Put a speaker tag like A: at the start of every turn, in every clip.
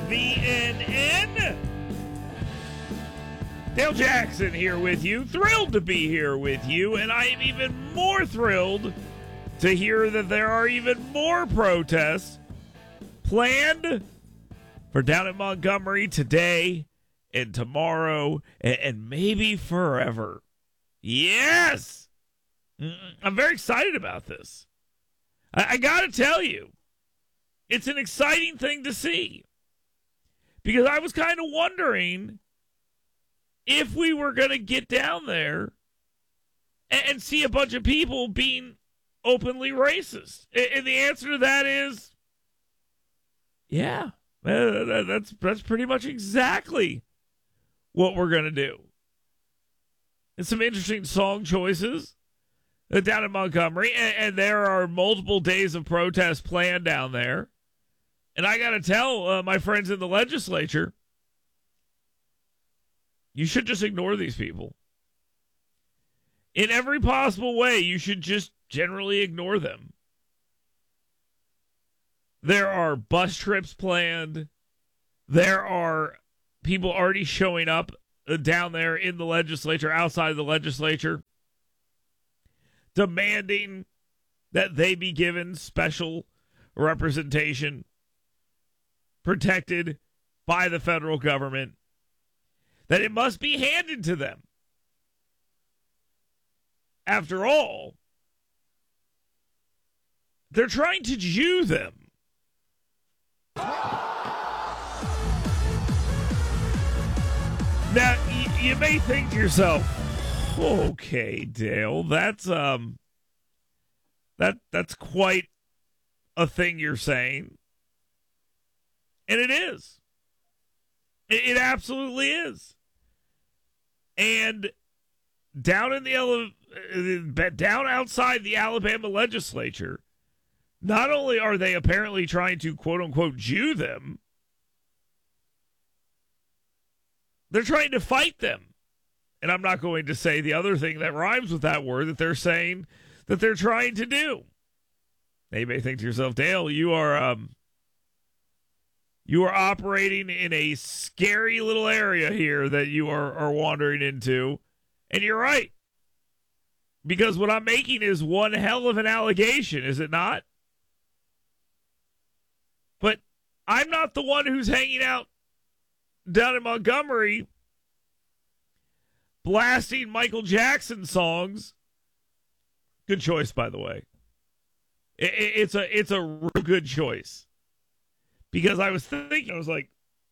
A: WBNN. Dale Jackson here with you. Thrilled to be here with you, and I am even more thrilled to hear that there are even more protests planned for down in Montgomery today and tomorrow and maybe forever. Yes! I'm very excited about this. I got to tell you, it's an exciting thing to see. Because I was kind of wondering if we were going to get down there and see a bunch of people being openly racist. And the answer to that is, yeah, that's pretty much exactly what we're going to do. And some interesting song choices down in Montgomery. And there are multiple days of protest planned down there. And I got to tell my friends in the legislature, you should just ignore these people. In every possible way, you should just generally ignore them. There are bus trips planned. There are people already showing up down there in the legislature, outside the legislature, demanding that they be given special representation protected by the federal government, that it must be handed to them. After all, they're trying to Jew them. Now, you may think to yourself, okay, Dale, that's quite a thing you're saying. And it is. It absolutely is. And down outside the Alabama legislature, not only are they apparently trying to quote unquote Jew them, they're trying to fight them. And I'm not going to say the other thing that rhymes with that word that they're saying that they're trying to do. Now you may think to yourself, Dale, you are operating in a scary little area here that you are wandering into. And you're right. Because what I'm making is one hell of an allegation, is it not? But I'm not the one who's hanging out down in Montgomery blasting Michael Jackson songs. Good choice, by the way. It's a real good choice. Because I was thinking, I was like,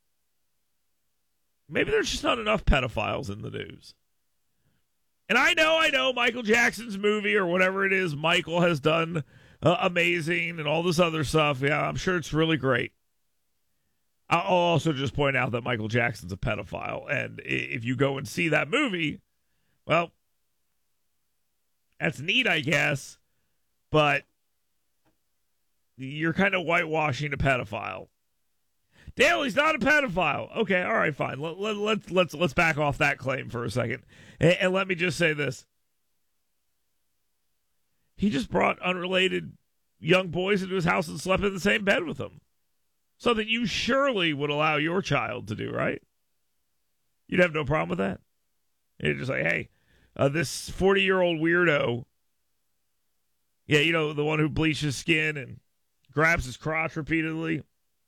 A: maybe there's just not enough pedophiles in the news. And I know Michael Jackson's movie or whatever it is, Michael has done amazing and all this other stuff. Yeah, I'm sure it's really great. I'll also just point out that Michael Jackson's a pedophile. And if you go and see that movie, well, that's neat, I guess. But you're kind of whitewashing a pedophile. Dale, he's not a pedophile. Okay, all right, fine. Let's back off that claim for a second. And let me just say this. He just brought unrelated young boys into his house and slept in the same bed with them. Something you surely would allow your child to do, right? You'd have no problem with that. You'd just say, hey, this 40-year-old weirdo, yeah, you know, the one who bleaches skin and grabs his crotch repeatedly.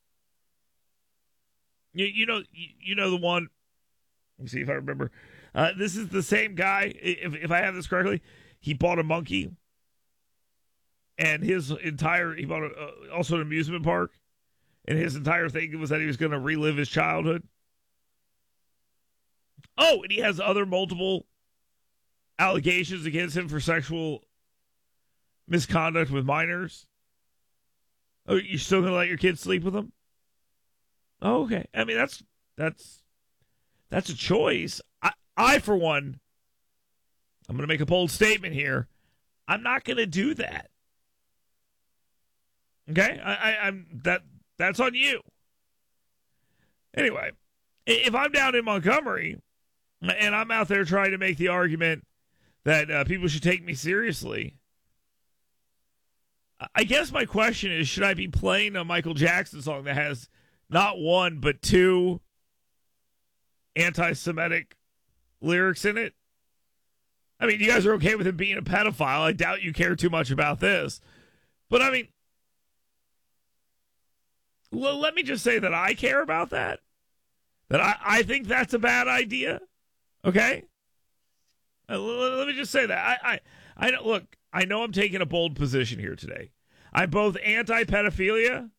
A: You know the one. Let me see if I remember. This is the same guy. If I have this correctly, he bought a monkey, and he bought also an amusement park, and his entire thing was that he was going to relive his childhood. Oh, and he has other multiple allegations against him for sexual misconduct with minors. Oh, you're still going to let your kids sleep with them? Oh, okay. I mean, that's a choice. I for one, I'm going to make a bold statement here. I'm not going to do that. Okay? That's on you. Anyway, if I'm down in Montgomery and I'm out there trying to make the argument that people should take me seriously, I guess my question is, should I be playing a Michael Jackson song that has not one, but two anti-Semitic lyrics in it. I mean, you guys are okay with him being a pedophile. I doubt you care too much about this. But, I mean, let me just say that I care about that. That I think that's a bad idea. Okay? Let me just say that. I don't, look, I know I'm taking a bold position here today. I'm both anti-pedophilia.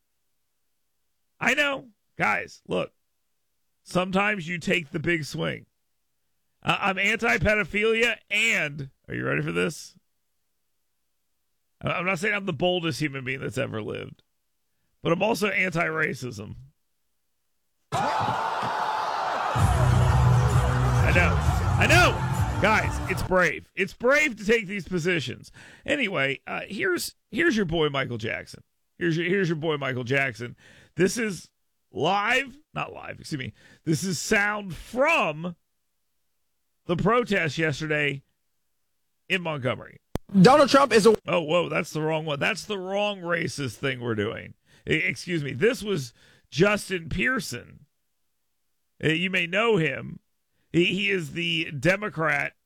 A: I know. Guys, look. Sometimes you take the big swing. I'm anti-pedophilia and, are you ready for this? I'm not saying I'm the boldest human being that's ever lived, but I'm also anti-racism. I know. Guys, it's brave. It's brave to take these positions. Anyway, here's your boy Michael Jackson. Here's your boy Michael Jackson. This is not live, excuse me. This is sound from the protest yesterday in Montgomery.
B: Donald Trump is a...
A: Oh, whoa, that's the wrong one. That's the wrong racist thing we're doing. Excuse me. This was Justin Pearson. You may know him. He is the Democrat